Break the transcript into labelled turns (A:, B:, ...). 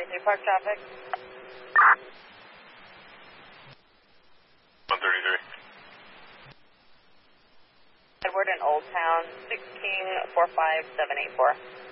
A: New Park traffic.
B: 133.
A: Edward in Old Town, 1645784.